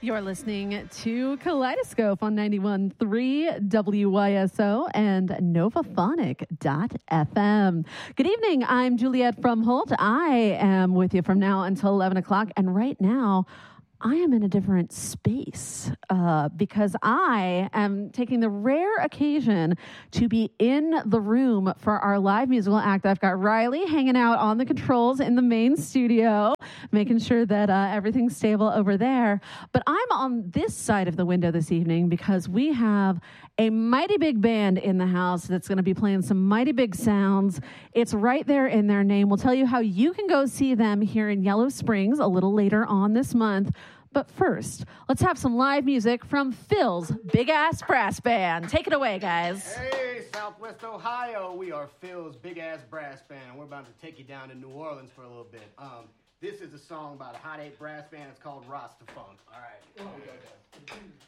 You're listening to Kaleidoscope on 91.3 WYSO and Novaphonic.fm. Good evening. I'm Juliet from Holt. I am with you from now until 11 o'clock. And right now, I am in a different space because I am taking the rare occasion to be in the room for our live musical act. I've got Riley hanging out on the controls in the main studio, making sure that everything's stable over there. But I'm on this side of the window this evening because we have a mighty big band in the house that's going to be playing some mighty big sounds. It's right there in their name. We'll tell you how you can go see them here in Yellow Springs a little later on this month. But first, let's have some live music from Phil's Big Ass Brass Band. Take it away, guys. Hey, Southwest Ohio. We are Phil's Big Ass Brass Band, and we're about to take you down to New Orleans for a little bit. This is a song about a Hot 8 brass band. It's called Rasta Funk. All right.